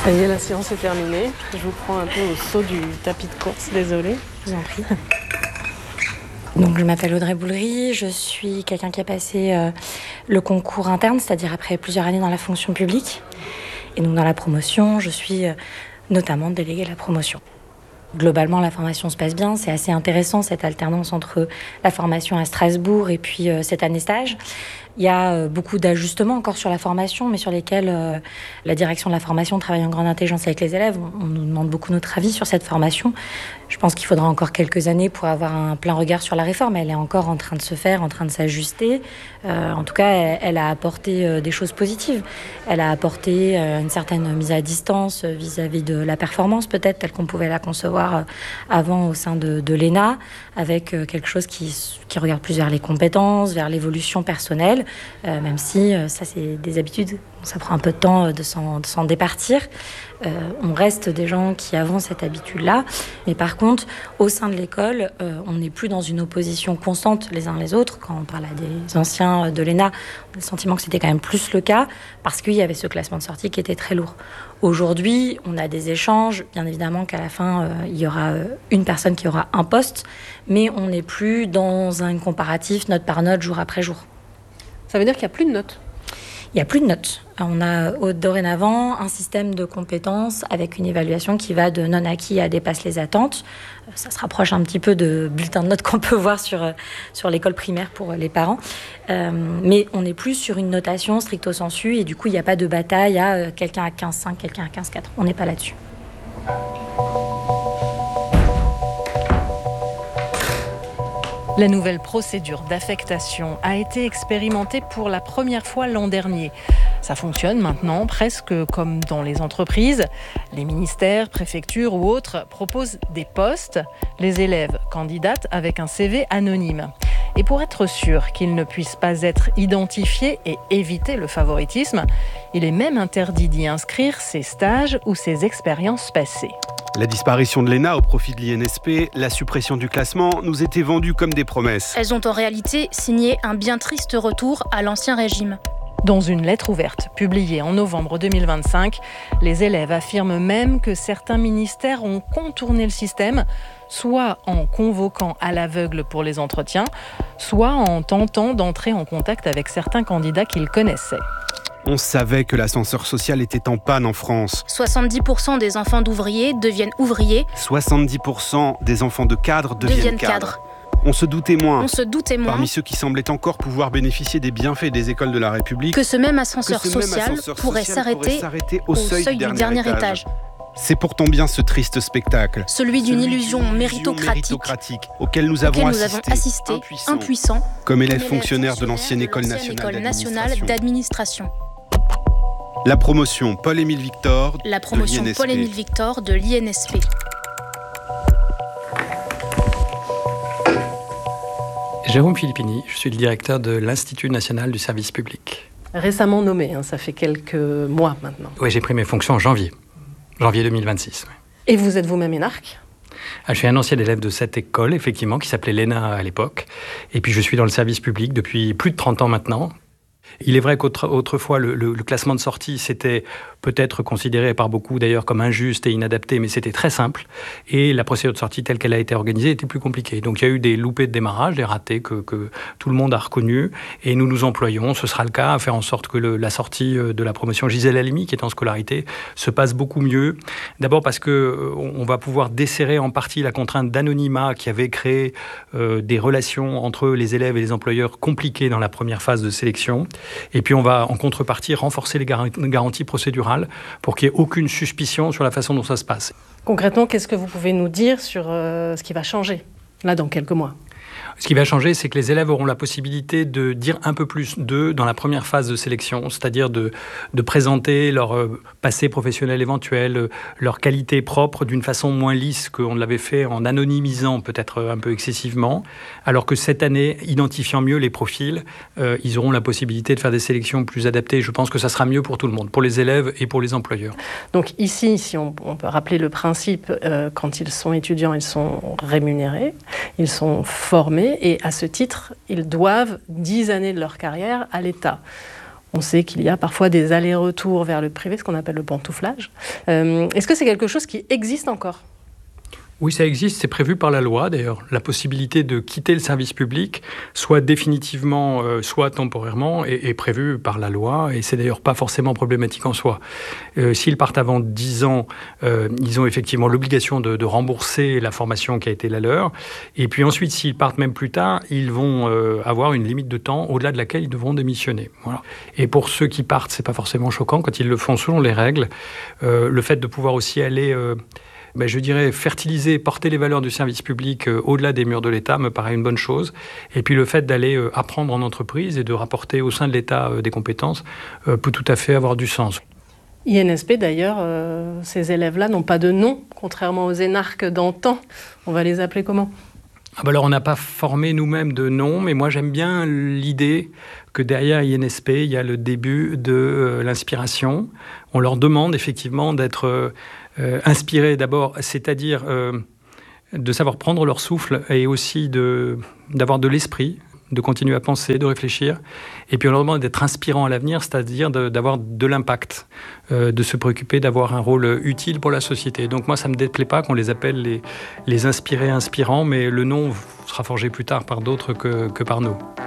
Ça y est, la séance est terminée. Je vous prends un peu au saut du tapis de course, désolée, je vous en prie. Donc, je m'appelle Audrey Boulery, je suis quelqu'un qui a passé le concours interne, c'est-à-dire après plusieurs années dans la fonction publique. Et donc, dans la promotion, je suis notamment déléguée de la promotion. Globalement, la formation se passe bien. C'est assez intéressant, cette alternance entre la formation à Strasbourg et puis cette année stage. Il y a beaucoup d'ajustements encore sur la formation, mais sur lesquels la direction de la formation travaille en grande intelligence avec les élèves. On nous demande beaucoup notre avis sur cette formation. Je pense qu'il faudra encore quelques années pour avoir un plein regard sur la réforme. Elle est encore en train de se faire, en train de s'ajuster. En tout cas, elle a apporté des choses positives. Elle a apporté une certaine mise à distance vis-à-vis de la performance, peut-être, telle qu'on pouvait la concevoir avant au sein de l'ENA, avec quelque chose qui regarde plus vers les compétences, vers l'évolution personnelle. Même si ça, c'est des habitudes, ça prend un peu de temps de s'en départir. On reste des gens qui avons cette habitude-là. Mais par contre, au sein de l'école, on n'est plus dans une opposition constante les uns les autres. Quand on parle à des anciens de l'ENA, on a le sentiment que c'était quand même plus le cas, parce qu'il y avait ce classement de sortie qui était très lourd. Aujourd'hui, on a des échanges. Bien évidemment qu'à la fin, il y aura une personne qui aura un poste, mais on n'est plus dans un comparatif note par note, jour après jour. Ça veut dire qu'il n'y a plus de notes? Il n'y a plus de notes. On a dorénavant un système de compétences avec une évaluation qui va de non acquis à dépasse les attentes. Ça se rapproche un petit peu de bulletins de notes qu'on peut voir sur l'école primaire pour les parents. Mais on n'est plus sur une notation stricto sensu et du coup, il n'y a pas de bataille à quelqu'un à 15,5, quelqu'un à 15,4. On n'est pas là-dessus. La nouvelle procédure d'affectation a été expérimentée pour la première fois l'an dernier. Ça fonctionne maintenant presque comme dans les entreprises. Les ministères, préfectures ou autres proposent des postes. Les élèves candidatent avec un CV anonyme. Et pour être sûr qu'ils ne puissent pas être identifiés et éviter le favoritisme, il est même interdit d'y inscrire ses stages ou ses expériences passées. La disparition de l'ENA au profit de l'INSP, la suppression du classement, nous étaient vendues comme des promesses. Elles ont en réalité signé un bien triste retour à l'ancien régime. Dans une lettre ouverte publiée en novembre 2025, les élèves affirment même que certains ministères ont contourné le système, soit en convoquant à l'aveugle pour les entretiens, soit en tentant d'entrer en contact avec certains candidats qu'ils connaissaient. On savait que l'ascenseur social était en panne en France. 70% des enfants d'ouvriers deviennent ouvriers. 70% des enfants de cadres deviennent cadres. On se doutait moins. Parmi ceux qui semblaient encore pouvoir bénéficier des bienfaits des écoles de la République, que ce même ascenseur social pourrait s'arrêter au seuil du dernier étage. C'est pourtant bien ce triste spectacle. Celui d'une illusion méritocratique auquel nous avons assisté, impuissants, comme élèves fonctionnaires de l'ancienne École nationale d'administration. La promotion Paul-Émile Victor de l'INSP. Jérôme Filippini, je suis le directeur de l'Institut national du service public. Récemment nommé, ça fait quelques mois maintenant. Oui, j'ai pris mes fonctions en janvier 2026. Oui. Et vous êtes vous-même énarque ? Je suis un ancien élève de cette école, effectivement, qui s'appelait l'ENA à l'époque. Et puis je suis dans le service public depuis plus de 30 ans maintenant. Il est vrai qu'autrefois, le classement de sortie, c'était peut-être considéré par beaucoup d'ailleurs comme injuste et inadapté, mais c'était très simple. Et la procédure de sortie telle qu'elle a été organisée était plus compliquée. Donc il y a eu des loupés de démarrage, des ratés que tout le monde a reconnus. Et nous nous employons, ce sera le cas, à faire en sorte que la sortie de la promotion Gisèle Halimi, qui est en scolarité, se passe beaucoup mieux. D'abord parce qu'on va pouvoir desserrer en partie la contrainte d'anonymat qui avait créé des relations entre les élèves et les employeurs compliquées dans la première phase de sélection. Et puis on va en contrepartie renforcer les garanties procédurales pour qu'il n'y ait aucune suspicion sur la façon dont ça se passe. Concrètement, qu'est-ce que vous pouvez nous dire sur ce qui va changer, là, dans quelques mois ? Ce qui va changer, c'est que les élèves auront la possibilité de dire un peu plus d'eux dans la première phase de sélection, c'est-à-dire de présenter leur passé professionnel éventuel, leur qualité propre d'une façon moins lisse qu'on l'avait fait en anonymisant peut-être un peu excessivement, alors que cette année, identifiant mieux les profils, ils auront la possibilité de faire des sélections plus adaptées. Je pense que ça sera mieux pour tout le monde, pour les élèves et pour les employeurs. Donc ici, si on peut rappeler le principe, quand ils sont étudiants, ils sont rémunérés, ils sont formés, et à ce titre, ils doivent 10 années de leur carrière à l'État. On sait qu'il y a parfois des allers-retours vers le privé, ce qu'on appelle le pantouflage. Est-ce que c'est quelque chose qui existe encore ? Oui, ça existe, c'est prévu par la loi d'ailleurs. La possibilité de quitter le service public, soit définitivement, soit temporairement, est prévue par la loi et c'est d'ailleurs pas forcément problématique en soi. S'ils partent avant 10 ans, ils ont effectivement l'obligation de rembourser la formation qui a été la leur. Et puis ensuite, s'ils partent même plus tard, ils vont avoir une limite de temps au-delà de laquelle ils devront démissionner. Voilà. Et pour ceux qui partent, c'est pas forcément choquant quand ils le font selon les règles. Le fait de pouvoir aussi aller... je dirais, fertiliser, porter les valeurs du service public au-delà des murs de l'État me paraît une bonne chose. Et puis le fait d'aller apprendre en entreprise et de rapporter au sein de l'État des compétences peut tout à fait avoir du sens. INSP, d'ailleurs, ces élèves-là n'ont pas de nom, contrairement aux énarques d'antan. On va les appeler comment ? Alors, on n'a pas formé nous-mêmes de nom, mais moi, j'aime bien l'idée que derrière INSP, il y a le début de l'inspiration. On leur demande effectivement d'être inspirés d'abord, c'est-à-dire de savoir prendre leur souffle et aussi d'avoir de l'esprit, de continuer à penser, de réfléchir. Et puis on leur demande d'être inspirants à l'avenir, c'est-à-dire d'avoir de l'impact, de se préoccuper d'avoir un rôle utile pour la société. Donc moi, ça ne me déplaît pas qu'on les appelle les inspirés inspirants, mais le nom sera forgé plus tard par d'autres que par nous.